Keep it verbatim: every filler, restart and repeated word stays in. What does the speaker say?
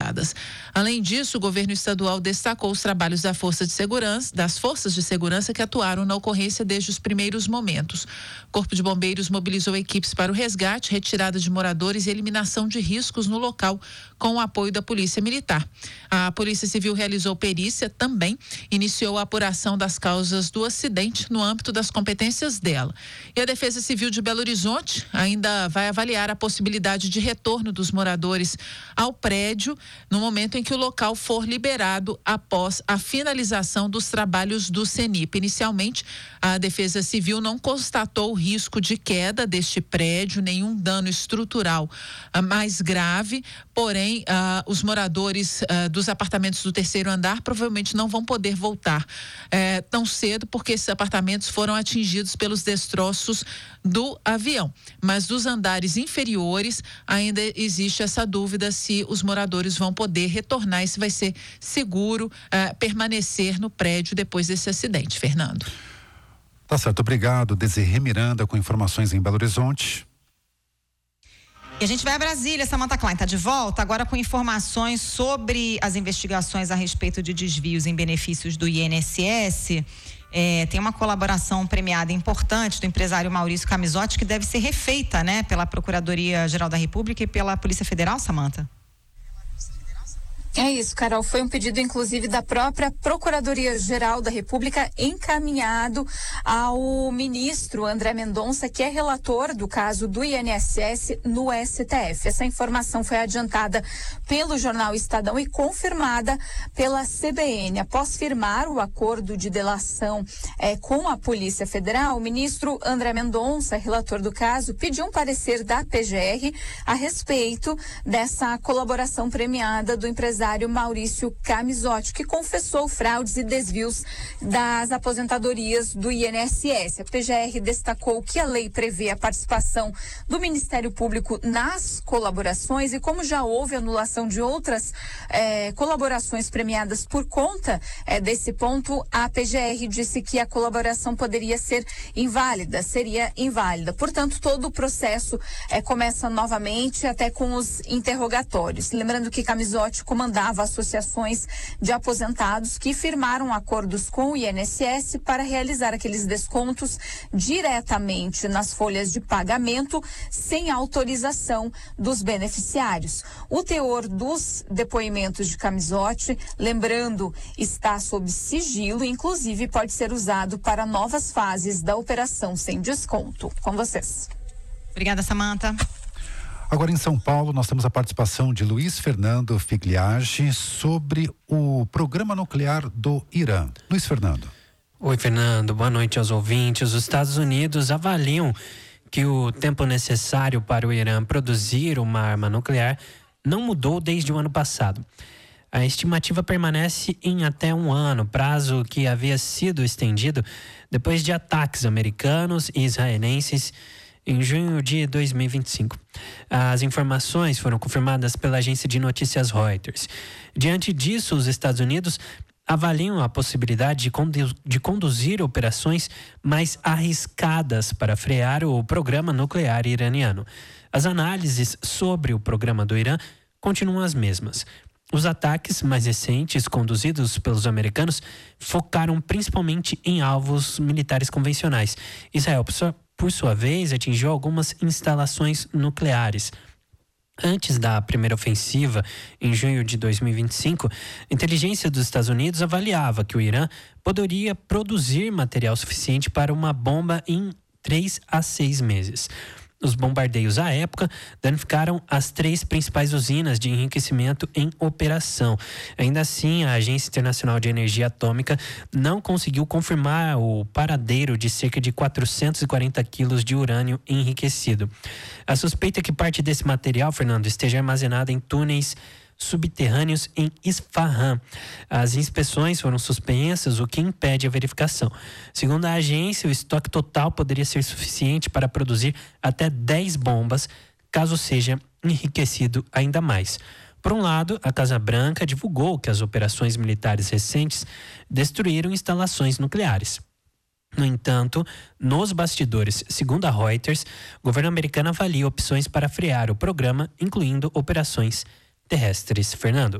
realizadas. Além disso, o governo estadual destacou os trabalhos da Força de Segurança, das forças de segurança que atuaram na ocorrência desde os primeiros momentos. O Corpo de Bombeiros mobilizou equipes para o resgate, retirada de moradores e eliminação de riscos no local, com o apoio da Polícia Militar. A Polícia Civil realizou perícia também, iniciou a apuração das causas do acidente no âmbito das competências dela. E a Defesa Civil de Belo Horizonte ainda vai avaliar a possibilidade de retorno dos moradores ao prédio no momento em que o local for liberado após a finalização dos trabalhos do CENIP. Inicialmente, a Defesa Civil não constatou o risco de queda deste prédio, nenhum dano estrutural uh, mais grave, porém uh, os moradores uh, dos apartamentos do terceiro andar provavelmente não vão poder voltar uh, tão cedo, porque esses apartamentos foram atingidos pelos destroços do avião. Mas dos andares inferiores ainda existe essa dúvida se os moradores vão poder retornar e se vai ser seguro uh, permanecer no prédio depois desse acidente. Fernando. Tá certo, obrigado. Desirê Miranda com informações em Belo Horizonte. E a gente vai a Brasília, Samantha Klein está de volta, agora com informações sobre as investigações a respeito de desvios em benefícios do I N S S. É, tem uma colaboração premiada importante do empresário Maurício Camisotti que deve ser refeita, né, pela Procuradoria-Geral da República e pela Polícia Federal, Samantha? É isso, Carol, foi um pedido inclusive da própria Procuradoria-Geral da República encaminhado ao ministro André Mendonça, que é relator do caso do I N S S no S T F. Essa informação foi adiantada pelo jornal Estadão e confirmada pela C B N. Após firmar o acordo de delação eh, com a Polícia Federal, o ministro André Mendonça, relator do caso, pediu um parecer da P G R a respeito dessa colaboração premiada do empresário Maurício Camisotti, que confessou fraudes e desvios das aposentadorias do I N S S. A P G R destacou que a lei prevê a participação do Ministério Público nas colaborações e como já houve anulação de outras eh, colaborações premiadas por conta eh, desse ponto, a P G R disse que a colaboração poderia ser inválida, seria inválida. Portanto, todo o processo eh, começa novamente, até com os interrogatórios. Lembrando que Camisotti comandava associações de aposentados que firmaram acordos com o I N S S para realizar aqueles descontos diretamente nas folhas de pagamento sem autorização dos beneficiários. O teor dos depoimentos de Camisotti, lembrando, está sob sigilo, inclusive pode ser usado para novas fases da operação sem desconto. Com vocês. Obrigada, Samantha. Agora em São Paulo nós temos a participação de Luiz Fernando Figliage sobre o programa nuclear do Irã. Luiz Fernando. Oi, Fernando, boa noite aos ouvintes. Os Estados Unidos avaliam que o tempo necessário para o Irã produzir uma arma nuclear não mudou desde o ano passado. A estimativa permanece em até um ano, prazo que havia sido estendido depois de ataques americanos e israelenses em junho de dois mil e vinte e cinco. As informações foram confirmadas pela agência de notícias Reuters. Diante disso, os Estados Unidos avaliam a possibilidade de, condu- de conduzir operações mais arriscadas para frear o programa nuclear iraniano. As análises sobre o programa do Irã continuam as mesmas. Os ataques mais recentes, conduzidos pelos americanos, focaram principalmente em alvos militares convencionais. Israel, por sua vez, atingiu algumas instalações nucleares. Antes da primeira ofensiva, em junho de dois mil e vinte e cinco, a inteligência dos Estados Unidos avaliava que o Irã poderia produzir material suficiente para uma bomba em três a seis meses. Os bombardeios à época danificaram as três principais usinas de enriquecimento em operação. Ainda assim, a Agência Internacional de Energia Atômica não conseguiu confirmar o paradeiro de cerca de quatrocentos e quarenta quilos de urânio enriquecido. A suspeita é que parte desse material, Fernando, esteja armazenada em túneis subterrâneos em Isfahan. As inspeções foram suspensas, o que impede a verificação. Segundo a agência, o estoque total poderia ser suficiente para produzir até dez bombas, caso seja enriquecido ainda mais. Por um lado, a Casa Branca divulgou que as operações militares recentes destruíram instalações nucleares. No entanto, nos bastidores, segundo a Reuters, o governo americano avalia opções para frear o programa, incluindo operações terrestres. Fernando.